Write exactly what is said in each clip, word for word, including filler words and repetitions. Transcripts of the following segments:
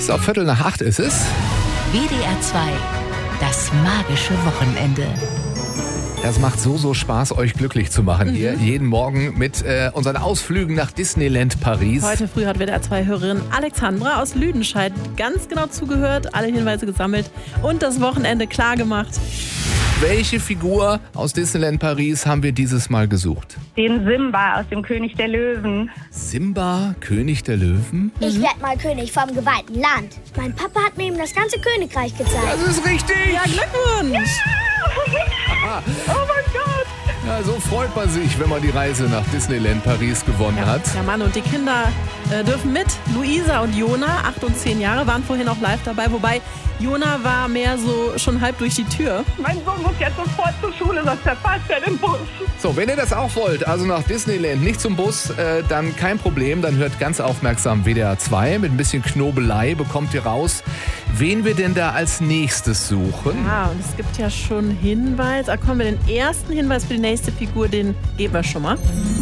So, Viertel nach acht ist es. W D R zwei, das magische Wochenende. Das macht so, so Spaß, euch glücklich zu machen Mhm. hier. Jeden Morgen mit äh, unseren Ausflügen nach Disneyland Paris. Heute früh hat W D R zwei Hörerin Alexandra aus Lüdenscheid ganz genau zugehört, alle Hinweise gesammelt und das Wochenende klar gemacht. Welche Figur aus Disneyland Paris haben wir dieses Mal gesucht? Den Simba aus dem König der Löwen. Simba, König der Löwen? Ich werde mal König vom geweihten Land. Mein Papa hat mir eben das ganze Königreich gezeigt. Das ist richtig! Ja, Glückwunsch! Oh mein Gott! Ja, so freut man sich, wenn man die Reise nach Disneyland Paris gewonnen Ja, hat. ja, Mann, und die Kinder äh, dürfen mit. Luisa und Jona, acht und zehn Jahre, waren vorhin auch live dabei. Wobei, Jona war mehr so schon halb durch die Tür. Mein Sohn muss jetzt sofort zur Schule, sonst verpasst er den Bus. So, wenn ihr das auch wollt, also nach Disneyland, nicht zum Bus, äh, dann kein Problem. Dann hört ganz aufmerksam W D R zwei. Mit ein bisschen Knobelei bekommt ihr raus, wen wir denn da als nächstes suchen. Ja, und es gibt ja schon Hinweis. Ah, kommen wir den ersten Hinweis für die nächste Figur, den geben wir schon mal.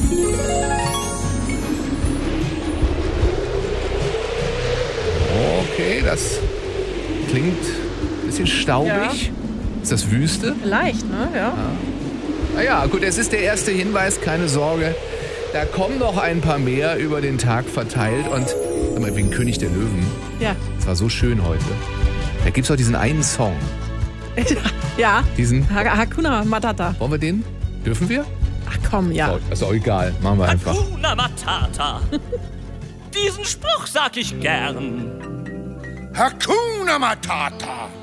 Okay, das klingt ein bisschen staubig. Ja. Ist das Wüste? Vielleicht, ne? Ja. Naja, gut, es ist der erste Hinweis, keine Sorge. Da kommen noch ein paar mehr über den Tag verteilt. Und sag mal, wegen König der Löwen, Ja. das war so schön heute. Da gibt es auch diesen einen Song. Ja. Diesen, Ha- Hakuna Matata. wollen wir den? Dürfen wir? Ach komm, ja. Oh, ist auch egal, machen wir einfach. Hakuna Matata. Diesen Spruch sag ich gern. Hakuna Matata.